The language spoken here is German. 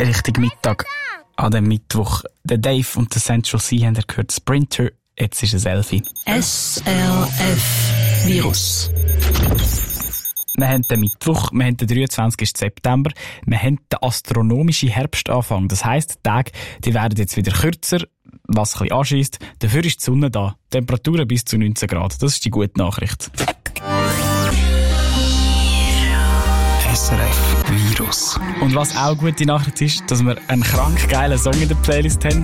Richtung Mittag an dem Mittwoch. Der Dave und der Central C haben gehört Sprinter. Jetzt ist es 11. SRF Virus. Wir haben den Mittwoch, wir haben den 23. September, wir haben den astronomischen Herbstanfang. Das heisst, die Tage die werden jetzt wieder kürzer, was ein bisschen anschiesst. Dafür ist die Sonne da. Temperaturen bis zu 19 Grad. Das ist die gute Nachricht. SRF Virus. Und was auch gute Nachricht ist, dass wir einen krank geilen Song in der Playlist haben.